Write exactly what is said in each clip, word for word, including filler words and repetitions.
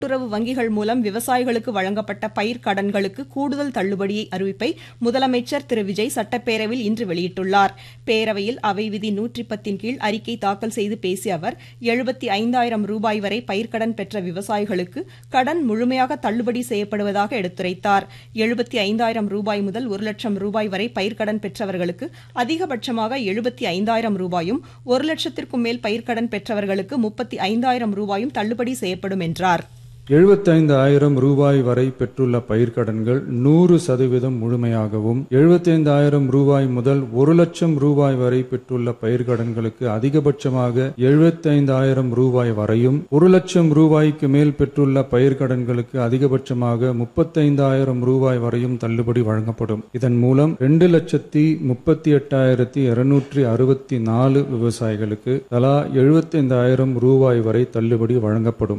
கூட்டுறவு வங்கிகள் மூலம் விவசாயிகளுக்கு வழங்கப்பட்ட பயிர் கடன்களுக்கு கூடுதல் தள்ளுபடி அறிவிப்பை முதலமைச்சர் திரு விஜய் சட்டப்பேரவையில் இன்று வெளியிட்டுள்ளார். பேரவையில் அவை விதி நூற்றி பத்தின் கீழ் அறிக்கை தாக்கல் செய்து பேசிய அவர், எழுபத்தி ஐந்தாயிரம் ரூபாய் வரை பயிர்க்கடன் பெற்ற விவசாயிகளுக்கு கடன் முழுமையாக தள்ளுபடி செய்யப்படுவதாக எடுத்துரைத்தார். எழுபத்தி ஐந்தாயிரம் ரூபாய் முதல் ஒரு லட்சம் ரூபாய் வரை பயிர்க்கடன் பெற்றவர்களுக்கு அதிகபட்சமாக எழுபத்தி ஐந்தாயிரம் ரூபாயும், ஒரு லட்சத்திற்கும் மேல் பயிர்க்கடன் பெற்றவர்களுக்கு முப்பத்தி ஐந்தாயிரம் ரூபாயும் தள்ளுபடி செய்யப்படும் என்றார். எழுபத்தைந்து ஆயிரம் ரூபாய் வரை பெற்றுள்ள பயிர்க்கடன்கள் நூறு சதவீதம் முழுமையாகவும், எழுபத்தைந்து ஆயிரம் ரூபாய் முதல் ஒரு லட்சம் ரூபாய் வரை பெற்றுள்ள பயிர்க்கடன்களுக்கு அதிகபட்சமாக எழுபத்தைந்து ஆயிரம் ரூபாய் வரையும், ஒரு லட்சம் ரூபாய்க்கு மேல் பெற்றுள்ள பயிர்க்கடன்களுக்கு அதிகபட்சமாக முப்பத்தைந்து ஆயிரம் ரூபாய் வரையும் தள்ளுபடி வழங்கப்படும். இதன் மூலம் இரண்டு லட்சத்தி முப்பத்தி எட்டாயிரத்தி இருநூற்றி அறுபத்தி நாலு விவசாயிகளுக்கு தலா எழுபத்தைந்து ஆயிரம் ரூபாய் வரை தள்ளுபடி வழங்கப்படும்.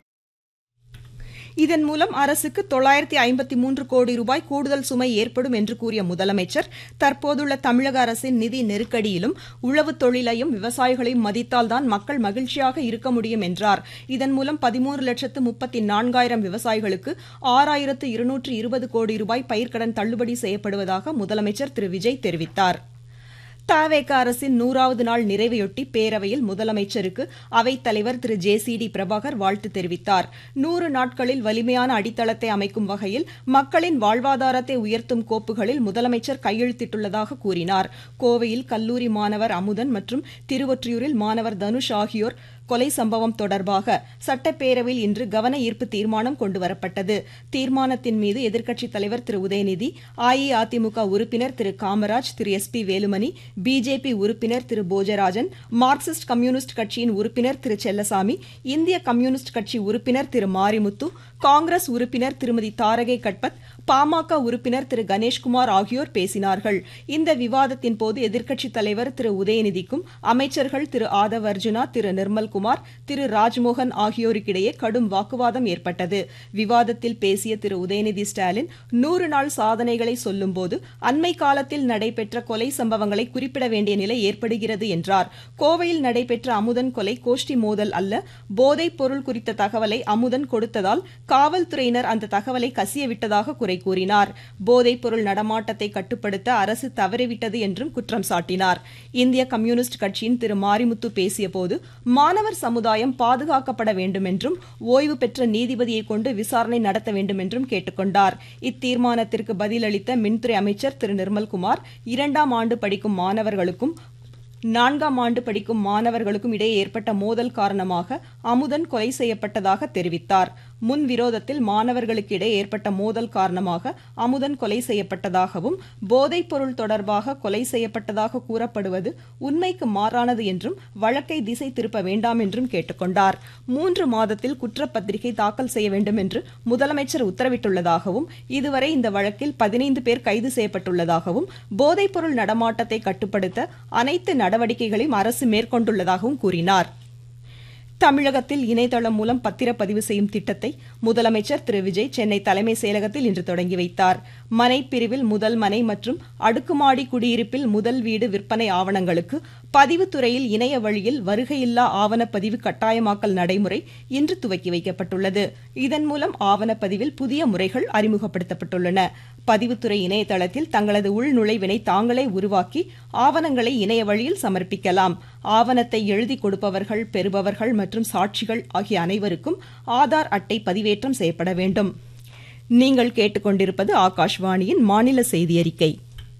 இதன் மூலம் அரசுக்கு தொள்ளாயிரத்தி ஐம்பத்தி மூன்று கோடி ரூபாய் கூடுதல் சுமை ஏற்படும் என்று கூறிய முதலமைச்சர், தற்போதுள்ள தமிழக அரசின் நிதி நெருக்கடியிலும் உழவு தொழிலையும் விவசாயிகளையும் மதித்தால்தான் மக்கள் மகிழ்ச்சியாக இருக்க முடியும் என்றார். இதன் மூலம் பதிமூன்று லட்சத்து முப்பத்தி நான்காயிரம் விவசாயிகளுக்கு ஆறாயிரத்து இருநூற்று இருபது கோடி ரூபாய் பயிர்க்கடன் தள்ளுபடி செய்யப்படுவதாக முதலமைச்சர் திரு விஜய் தெரிவித்தார். தவேக அரசின் நூறாவது நாள் நிறைவையொட்டி பேரவையில் முதலமைச்சருக்கு அவைத்தலைவர் திரு ஜே சி டி பிரபாகர் வாழ்த்து தெரிவித்தார். நூறு நாட்களில் வலிமையான அடித்தளத்தை அமைக்கும் வகையில் மக்களின் வாழ்வாதாரத்தை உயர்த்தும் கோப்புகளில் முதலமைச்சர் கையெழுத்திட்டுள்ளதாக கூறினார். கோவையில் கல்லூரி மாணவர் அமுதன் மற்றும் திருவொற்றியூரில் மாணவர் தனுஷ் ஆகியோர் கொலை சம்பவம் தொடர்பாக சட்டப்பேரவையில் இன்று கவன ஈர்ப்பு தீர்மானம் கொண்டுவரப்பட்டது. தீர்மானத்தின் மீது எதிர்க்கட்சித் தலைவர் திரு உதயநிதி, அஇஅதிமுக உறுப்பினர் திரு காமராஜ், திரு எஸ் பி வேலுமணி, பிஜேபி உறுப்பினர் திரு போஜராஜன், மார்க்சிஸ்ட் கம்யூனிஸ்ட் கட்சியின் உறுப்பினர் திரு செல்லசாமி, இந்திய கம்யூனிஸ்ட் கட்சி உறுப்பினர் திரு மாரிமுத்து, காங்கிரஸ் உறுப்பினர் திருமதி தாரகை கட்பத், பாமக உறுப்பினர் திரு கணேஷ்குமார் ஆகியோர் பேசினார்கள். இந்த விவாதத்தின் போது எதிர்க்கட்சித் தலைவர் திரு உதயநிதிக்கும் அமைச்சர்கள் திரு ஆதவ் அர்ஜுனா, திரு நிர்மல்குமார், திரு ராஜ்மோகன் ஆகியோருக்கிடையே கடும் வாக்குவாதம் ஏற்பட்டது. விவாதத்தில் பேசிய திரு உதயநிதி ஸ்டாலின், நூறு நாள் சாதனைகளை சொல்லும்போது அண்மை காலத்தில் நடைபெற்ற கொலை சம்பவங்களை குறிப்பிட வேண்டிய நிலை ஏற்படுகிறது என்றார். கோவையில் நடைபெற்ற அமுதன் கொலை கோஷ்டி மோதல் அல்ல, போதைப் பொருள் குறித்த தகவலை அமுதன் கொடுத்ததால் காவல்துறையினர் அந்த தகவலை கசியவிட்டதாக குறை கூறினார். போதைப் பொருள் நடமாட்டத்தை கட்டுப்படுத்த அரசு தவறிவிட்டது என்றும் குற்றம் சாட்டினார். இந்திய கம்யூனிஸ்ட் கட்சியின் திரு மாரிமுத்து பேசியபோது, மாணவர் சமுதாயம் பாதுகாக்கப்பட வேண்டும் என்றும் ஓய்வு பெற்ற நீதிபதியை கொண்டு விசாரணை நடத்த வேண்டும் என்றும் கேட்டுக்கொண்டார். இத்தீர்மானத்திற்கு பதிலளித்த மின்துறை அமைச்சர் திரு நிர்மல்குமார், இரண்டாம் ஆண்டு படிக்கும் மாணவர்களுக்கும் நான்காம் ஆண்டு படிக்கும் மாணவர்களுக்கும் இடையே ஏற்பட்ட மோதல் காரணமாக அமுதன் கொலை செய்யப்பட்டதாக தெரிவித்தார். முன் விரோதத்தில் மாணவர்களுக்கு இடையே ஏற்பட்ட மோதல் காரணமாக அமுதன் கொலை செய்யப்பட்டதாகவும், போதைப் பொருள் தொடர்பாக கொலை செய்யப்பட்டதாக கூறப்படுவது உண்மைக்கு மாறானது என்றும் வழக்கை திசை திருப்ப வேண்டாம் என்றும் கேட்டுக்கொண்டார். மூன்று மாதத்தில் குற்றப்பத்திரிகை தாக்கல் செய்ய வேண்டும் என்று முதலமைச்சர் உத்தரவிட்டுள்ளதாகவும், இதுவரை இந்த வழக்கில் பதினைந்து பேர் கைது செய்யப்பட்டுள்ளதாகவும், போதைப் பொருள் நடமாட்டத்தை கட்டுப்படுத்த அனைத்து நடவடிக்கைகளையும் அரசு மேற்கொண்டுள்ளதாகவும் கூறினார். தமிழகத்தில் இணையதளம் மூலம் பத்திரப்பதிவு செய்யும் திட்டத்தை முதலமைச்சர் திரு விஜய் சென்னை தலைமை செயலகத்தில் இன்று தொடங்கி வைத்தார். மனை பிரிவில் முதல் மனை மற்றும் அடுக்குமாடி குடியிருப்பில் முதல் வீடு விற்பனை ஆவணங்களுக்கு பதிவுத்துறையில் இணைய வழியில் வருகையில்லா ஆவணப்பதிவு கட்டாயமாக்கல் நடைமுறை இன்று துவக்கி வைக்கப்பட்டுள்ளது. இதன் மூலம் ஆவணப்பதிவில் புதிய முறைகள் அறிமுகப்படுத்தப்பட்டுள்ளன. பதிவுத்துறை இணையதளத்தில் தங்களது உள்நுழைவினை தாங்களே உருவாக்கி ஆவணங்களை இணைய வழியில் சமர்ப்பிக்கலாம். ஆவணத்தை எழுதி கொடுப்பவர்கள், பெறுபவர்கள் மற்றும் சாட்சிகள் ஆகிய அனைவருக்கும் ஆதார் அட்டை பதிவேற்றம் செய்யப்பட வேண்டும். நீங்கள் கேட்டுக்கொண்டிருப்பது ஆகாஷ்வாணியின் மாநில செய்தி அறிக்கை.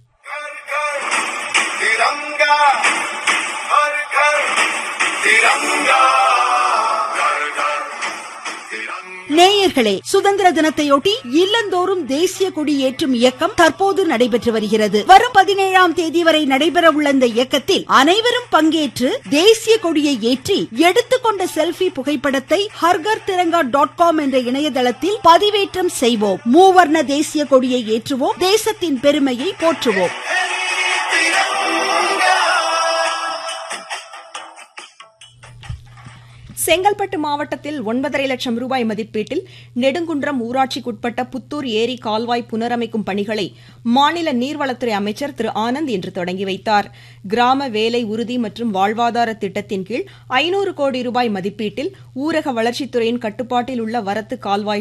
நேயர்களே, சுதந்திர தினத்தையொட்டி இல்லந்தோறும் தேசிய கொடி ஏற்றும் இயக்கம் தற்போது நடைபெற்று வருகிறது. வரும் பதினேழாம் தேதி வரை நடைபெற உள்ள இந்த இயக்கத்தில் அனைவரும் பங்கேற்று தேசிய கொடியை ஏற்றி எடுத்துக்கொண்ட செல்ஃபி புகைப்படத்தை ஹர்கர் திரங்கா டாட் காம் என்ற இணையதளத்தில் பதிவேற்றம் செய்வோம். மூவர்ண தேசிய கொடியை ஏற்றுவோம், தேசத்தின் பெருமையை போற்றுவோம். செங்கல்பட்டு மாவட்டத்தில் ஒன்பதரை லட்சம் ரூபாய் மதிப்பீட்டில் நெடுங்குன்றம் ஊராட்சிக்குட்பட்ட புத்தூர் ஏரி கால்வாய் புனரமைக்கும் பணிகளை மாநில நீர்வளத்துறை அமைச்சர் திரு ஆனந்த் இன்று தொடங்கி வைத்தார். கிராம வேலை உறுதி மற்றும் வாழ்வாதார திட்டத்தின் கீழ் ஐநூறு கோடி ரூபாய் மதிப்பீட்டில் ஊரக வளர்ச்சித்துறையின் கட்டுப்பாட்டில் உள்ள வரத்து கால்வாய்